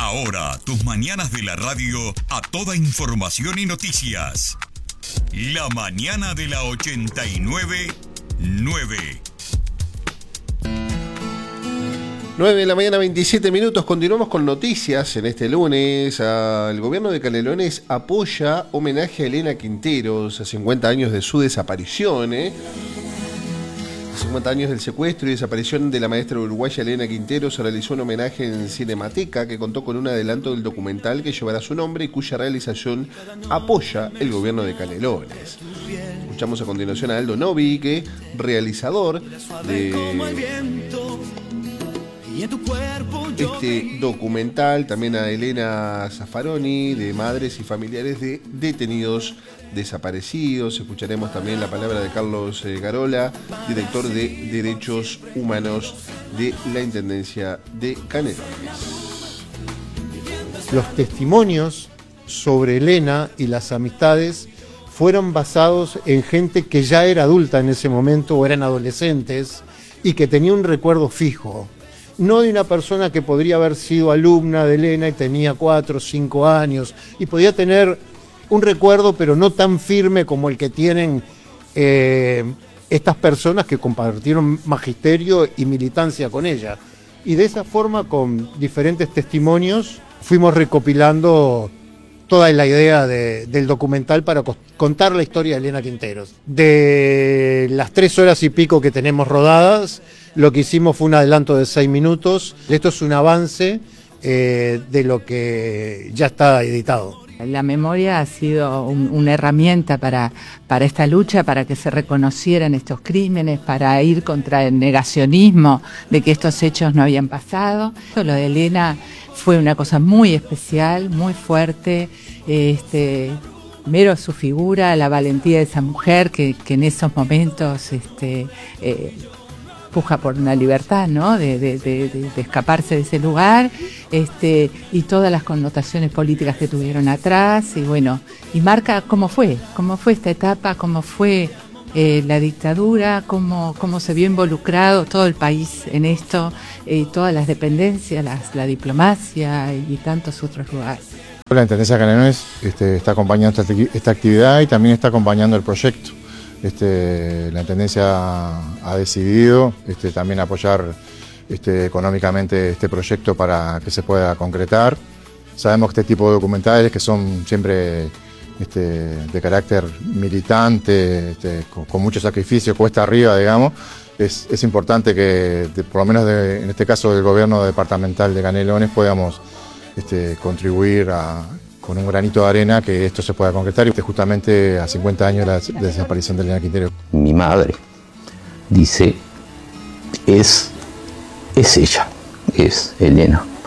Ahora, tus mañanas de la radio a toda información y noticias. La mañana de la 89.9. 9 de la mañana, 27 minutos. Continuamos con noticias en este lunes. El gobierno de Canelones apoya homenaje a Elena Quinteros a 50 años de su desaparición. 50 años del secuestro y desaparición de la maestra uruguaya Elena Quinteros. Se realizó un homenaje en Cinemateca que contó con un adelanto del documental que llevará su nombre y cuya realización apoya el gobierno de Canelones. Escuchamos a continuación a Aldo Novique, realizador de este documental, también a Elena Zaffaroni, de madres y familiares de detenidos desaparecidos. Escucharemos también la palabra de Carlos Garola, director de Derechos Humanos de la Intendencia de Canelones. Los testimonios sobre Elena y las amistades fueron basados en gente que ya era adulta en ese momento o eran adolescentes y que tenía un recuerdo fijo. No de una persona que podría haber sido alumna de Elena y tenía 4 o 5 años y podía tener un recuerdo pero no tan firme como el que tienen estas personas que compartieron magisterio y militancia con ella. Y de esa forma, con diferentes testimonios, fuimos recopilando toda la idea del documental para contar la historia de Elena Quinteros. De las 3 horas y pico que tenemos rodadas, lo que hicimos fue un adelanto de 6 minutos. Esto es un avance de lo que ya está editado. La memoria ha sido una herramienta para esta lucha, para que se reconocieran estos crímenes, para ir contra el negacionismo de que estos hechos no habían pasado. Lo de Elena fue una cosa muy especial, muy fuerte. Primero su figura, la valentía de esa mujer que en esos momentos puja por una libertad, ¿no? De escaparse de ese lugar, y todas las connotaciones políticas que tuvieron atrás, y bueno, y marca cómo fue esta etapa, cómo fue la dictadura, cómo se vio involucrado todo el país en esto, todas las dependencias, la diplomacia y tantos otros lugares. La Intendencia de Canelones está acompañando esta actividad y también está acompañando el proyecto. La Intendencia ha decidido también apoyar económicamente este proyecto para que se pueda concretar. Sabemos que este tipo de documentales, que son siempre de carácter militante, con mucho sacrificio, cuesta arriba, digamos, es importante que, por lo menos en este caso del gobierno departamental de Canelones, podamos contribuir con un granito de arena que esto se pueda concretar, y justamente a 50 años de la desaparición de Elena Quinteros. Mi madre dice, es ella, es Elena.